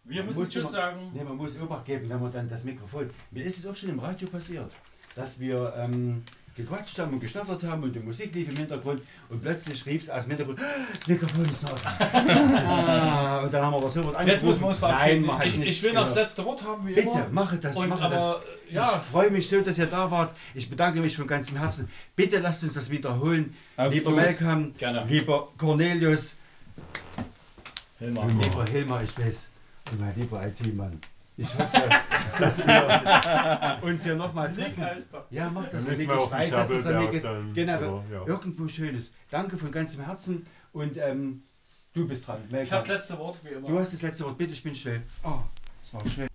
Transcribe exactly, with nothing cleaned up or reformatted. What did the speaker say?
Wir Man müssen muss Tschüss immer- sagen. Nee, man muss Obacht geben, wenn man dann das Mikrofon. Mir ist es auch schon im Radio passiert, dass wir ähm, gequatscht haben und geschnattert haben und die Musik lief im Hintergrund und plötzlich rief es aus dem Hintergrund, "Ah, das Mikrofon ist noch offen." ah, und dann haben wir aber sofort angerufen. Jetzt müssen wir uns verabschieden. Nein, mach ich, nichts, ich will noch das genau. letzte Wort haben, wie Bitte, immer. mache das, Und, mache aber, das. ja. Ich freue mich so, dass ihr da wart. Ich bedanke mich von ganzem Herzen. Bitte lasst uns das wiederholen. Absolut. Lieber Malcolm, Gerne. lieber Cornelius, Hilmar. und lieber Hilmar, ich weiß, und mein lieber I T-Mann. Ich hoffe, dass wir uns hier nochmal Nick treffen. heißt er. Ja, mach das. Dann Nick. müssen wir Ich auf den weiß, dass das ein Nick ist. Schabelberg Genau, dann, oder, ja. irgendwo Schönes. Danke von ganzem Herzen und ähm, du bist dran. Ich habe das letzte Wort, wie immer. Du hast das letzte Wort. Bitte, ich bin schnell. Oh, das war schnell.